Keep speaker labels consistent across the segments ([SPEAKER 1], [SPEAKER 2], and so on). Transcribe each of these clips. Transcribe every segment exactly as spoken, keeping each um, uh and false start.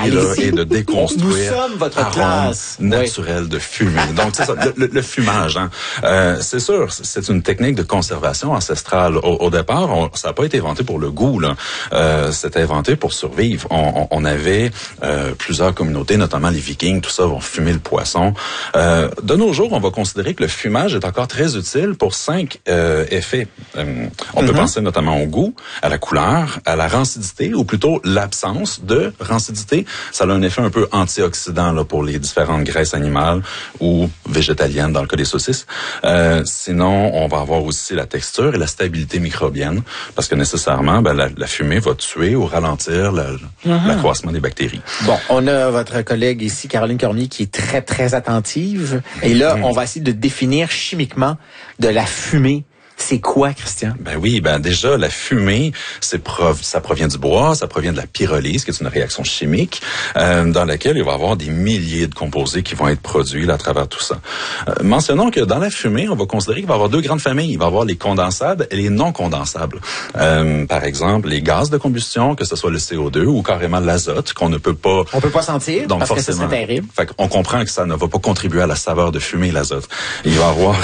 [SPEAKER 1] là, est de déconstruire
[SPEAKER 2] nous sommes votre
[SPEAKER 1] arôme
[SPEAKER 2] classe
[SPEAKER 1] naturel oui. de fumée. Donc, c'est ça, le, le, le fumage. Hein. Euh, c'est sûr, c'est une technique de conservation ancestrale. Au, au départ, on, ça n'a pas été inventé pour le goût. Là. Euh, c'était inventé pour survivre. On, on, on avait euh, plusieurs communautés, notamment les Vikings, tout ça, vont fumer le poisson. Euh, de nos jours, on va considérer que le fumage est encore très utile pour cinq euh, effets. Euh, on mm-hmm. peut penser notamment au goût, à la couleur, à la rancidité, ou plutôt l'absence de rancidité. Ça a un effet un peu antioxydant là, pour les différentes graisses animales ou végétaliennes dans le cas des saucisses. Euh, sinon, on va avoir aussi la texture et la stabilité microbienne, parce que nécessairement, ben, la, la fumée va tuer ou ralentir mm-hmm. l'accroissement des bactéries.
[SPEAKER 2] Bon, on a votre collègue ici, Caroline Cormier, qui est très, très attentive. Et là, mm-hmm. on va essayer de définir chimiquement de la fumée. C'est quoi, Christian?
[SPEAKER 1] Ben oui, ben déjà, la fumée, c'est prov- ça provient du bois, ça provient de la pyrolyse, qui est une réaction chimique, euh, dans laquelle il va y avoir des milliers de composés qui vont être produits là, à travers tout ça. Euh, mentionnons que dans la fumée, on va considérer qu'il va y avoir deux grandes familles. Il va y avoir les condensables et les non condensables. Euh, par exemple, les gaz de combustion, que ce soit le C O deux ou carrément l'azote, qu'on ne peut pas...
[SPEAKER 2] On peut pas sentir, donc parce forcément, que ça serait terrible.
[SPEAKER 1] Fait qu'on comprend que ça ne va pas contribuer à la saveur de fumée, l'azote. Il va y avoir...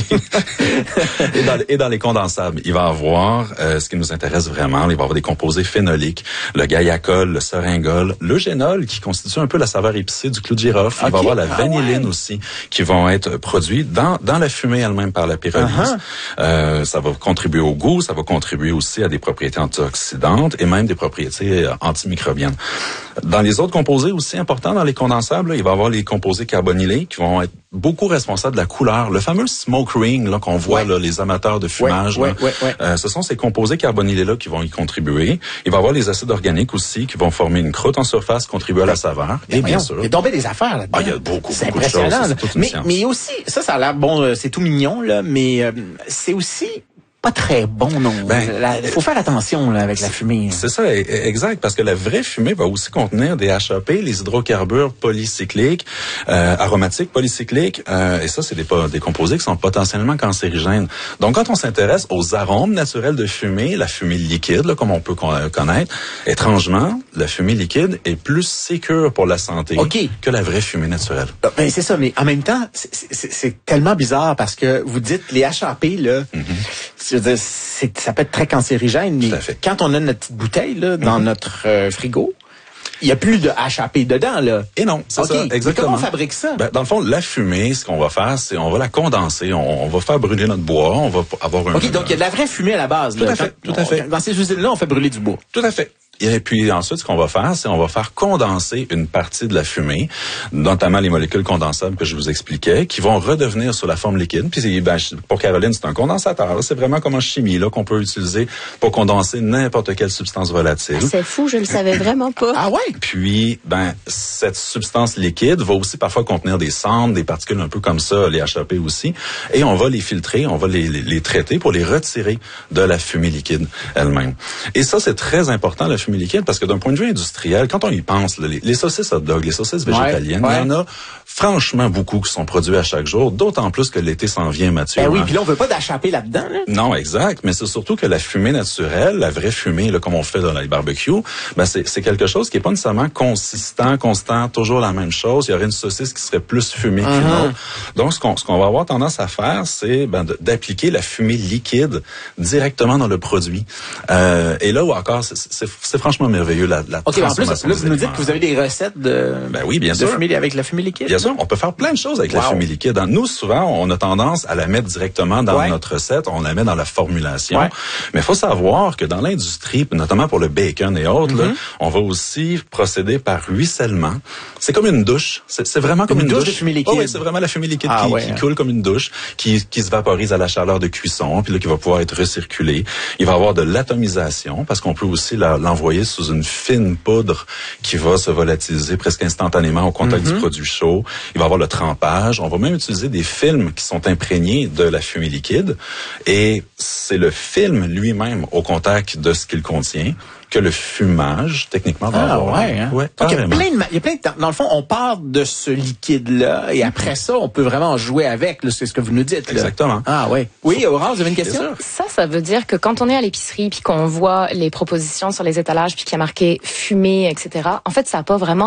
[SPEAKER 1] et dans Et dans les condensables, il va avoir euh, ce qui nous intéresse vraiment. Il va avoir des composés phénoliques, le guaiacol, le syringol, l'eugénol qui constitue un peu la saveur épicée du clou de girofle. Okay. Il va avoir la vanilline ah ouais. aussi qui vont être produits dans dans la fumée elle-même par la pyrolyse. Uh-huh. Euh, ça va contribuer au goût, ça va contribuer aussi à des propriétés antioxydantes et même des propriétés euh, antimicrobiennes. Dans les autres composés aussi importants dans les condensables, là, il va y avoir les composés carbonylés qui vont être beaucoup responsables de la couleur. Le fameux smoke ring là qu'on voit ouais. là, les amateurs de fumage.
[SPEAKER 2] Ouais,
[SPEAKER 1] là,
[SPEAKER 2] ouais, ouais.
[SPEAKER 1] Euh, ce sont ces composés carbonylés-là qui vont y contribuer. Il va y avoir les acides organiques aussi qui vont former une croûte en surface, contribuer à la saveur.
[SPEAKER 2] Mais
[SPEAKER 1] et bien
[SPEAKER 2] voyons,
[SPEAKER 1] sûr.
[SPEAKER 2] Il y a tombé des affaires là-dedans.
[SPEAKER 1] Ah, il y a beaucoup,
[SPEAKER 2] c'est
[SPEAKER 1] beaucoup de choses.
[SPEAKER 2] Impressionnant.
[SPEAKER 1] C'est
[SPEAKER 2] mais, mais aussi, ça, ça a l'air bon, euh, c'est tout mignon, là, mais euh, c'est aussi pas très bon, non. Il faut faire attention là, avec la fumée.
[SPEAKER 1] C'est ça, exact, parce que la vraie fumée va aussi contenir des H A P, les hydrocarbures polycycliques, euh, aromatiques polycycliques, euh, et ça, c'est des, des composés qui sont potentiellement cancérigènes. Donc, quand on s'intéresse aux arômes naturels de fumée, la fumée liquide, là, comme on peut connaître, étrangement, la fumée liquide est plus sécure pour la santé okay. que la vraie fumée naturelle.
[SPEAKER 2] Ben, c'est ça, mais en même temps, c'est tellement bizarre parce que vous dites les H A P, là, mm-hmm. je veux dire, c'est, ça peut être très cancérigène, mais quand on a notre petite bouteille là, dans mm-hmm. notre euh, frigo, il n'y a plus de H A P dedans, là.
[SPEAKER 1] Et non, c'est okay. ça, exactement.
[SPEAKER 2] Mais comment on fabrique ça?
[SPEAKER 1] Ben, dans le fond, la fumée, ce qu'on va faire, c'est on va la condenser, on, on va faire brûler notre bois, on va avoir un...
[SPEAKER 2] OK, donc il y a de la vraie fumée à la base.
[SPEAKER 1] Tout
[SPEAKER 2] là.
[SPEAKER 1] à fait,
[SPEAKER 2] quand,
[SPEAKER 1] tout à fait.
[SPEAKER 2] On, dans ces usines-là, on fait brûler du bois.
[SPEAKER 1] Tout à fait. Et puis ensuite, ce qu'on va faire, c'est on va faire condenser une partie de la fumée, notamment les molécules condensables que je vous expliquais, qui vont redevenir sur la forme liquide. Puis ben, pour Caroline, c'est un condensateur. C'est vraiment comme en chimie là qu'on peut utiliser pour condenser n'importe quelle substance volatile.
[SPEAKER 3] Ah, c'est fou, je le savais vraiment pas.
[SPEAKER 2] Ah ouais.
[SPEAKER 1] Puis ben cette substance liquide va aussi parfois contenir des cendres, des particules un peu comme ça, les H A P aussi, et on va les filtrer, on va les, les, les traiter pour les retirer de la fumée liquide elle-même. Et ça, c'est très important, la fumée liquide, parce que d'un point de vue industriel, quand on y pense, là, les, les saucisses hot dog, les saucisses végétaliennes, ouais, ouais. il y en a franchement beaucoup qui sont produits à chaque jour, d'autant plus que l'été s'en vient, Mathieu.
[SPEAKER 2] Ben oui, puis là, on veut pas d'échapper là-dedans. Là.
[SPEAKER 1] Non, exact, mais c'est surtout que la fumée naturelle, la vraie fumée, là, comme on fait dans les barbecues, ben c'est, c'est quelque chose qui est pas nécessairement consistant, constant, toujours la même chose. Il y aurait une saucisse qui serait plus fumée uh-huh. qu'une autre. Donc, ce qu'on, ce qu'on va avoir tendance à faire, c'est ben, de, d'appliquer la fumée liquide directement dans le produit. Euh, et là où encore, c'est, c'est, c'est franchement merveilleux, la, la
[SPEAKER 2] okay,
[SPEAKER 1] transformation.
[SPEAKER 2] En plus, là, vous nous dites que vous avez des recettes de,
[SPEAKER 1] ben oui, bien
[SPEAKER 2] de
[SPEAKER 1] sûr.
[SPEAKER 2] fumée avec la fumée liquide.
[SPEAKER 1] Bien sûr, on peut faire plein de choses avec wow. la fumée liquide. Nous, souvent, on a tendance à la mettre directement dans ouais. notre recette, on la met dans la formulation. Ouais. Mais il faut savoir que dans l'industrie, notamment pour le bacon et autres, mm-hmm. là, on va aussi procéder par ruissellement. C'est comme une douche. C'est, c'est vraiment comme
[SPEAKER 2] une,
[SPEAKER 1] une
[SPEAKER 2] douche.
[SPEAKER 1] douche
[SPEAKER 2] de fumée liquide.
[SPEAKER 1] Oh, oui, c'est vraiment la fumée liquide
[SPEAKER 2] ah,
[SPEAKER 1] qui,
[SPEAKER 2] ouais,
[SPEAKER 1] qui
[SPEAKER 2] hein.
[SPEAKER 1] coule comme une douche, qui, qui se vaporise à la chaleur de cuisson, puis là, qui va pouvoir être recirculée. Il va y avoir de l'atomisation, parce qu'on peut aussi la, l'envoyer sous une fine poudre qui va se volatiliser presque instantanément au contact mm-hmm. du produit chaud. Il va y avoir le trempage. On va même utiliser des films qui sont imprégnés de la fumée liquide. Et c'est le film lui-même au contact de ce qu'il contient que le fumage, techniquement, va
[SPEAKER 2] ah,
[SPEAKER 1] avoir.
[SPEAKER 2] Ouais, hein?
[SPEAKER 1] Ouais,
[SPEAKER 2] donc, il y a plein de, il y a plein de temps. Dans le fond, on part de ce liquide-là et après ça, on peut vraiment jouer avec. Là, c'est ce que vous nous dites. Là.
[SPEAKER 1] Exactement.
[SPEAKER 2] Ah ouais. Oui, Aurore, vous avez une question?
[SPEAKER 3] Ça, ça veut dire que quand on est à l'épicerie puis qu'on voit les propositions sur les étalages puis qu'il y a marqué fumée, et cetera, en fait, ça n'a pas vraiment